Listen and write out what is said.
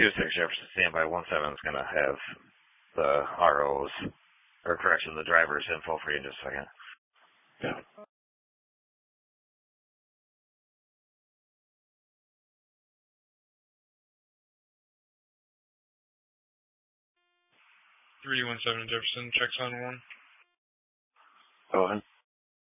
Jefferson standby 17 is going to have the ROs, or correction, the driver's info for you in just a second. Yeah. (317) Jefferson, checks on 1. Go ahead.